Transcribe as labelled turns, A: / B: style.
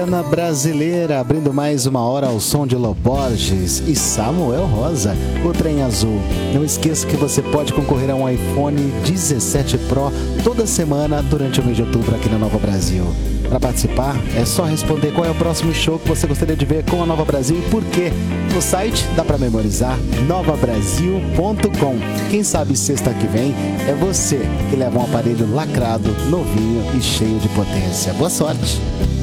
A: Na Brasileira, abrindo mais uma hora ao som de Lô Borges e Samuel Rosa, o Trem Azul. Não esqueça que você pode concorrer a um iPhone 17 Pro toda semana durante o mês de outubro aqui na Nova Brasil. Para participar, é só responder qual é o próximo show que você gostaria de ver com a Nova Brasil e por quê. No site dá para memorizar, novabrasil.com. Quem sabe sexta que vem é você que leva um aparelho lacrado, novinho e cheio de potência. Boa sorte!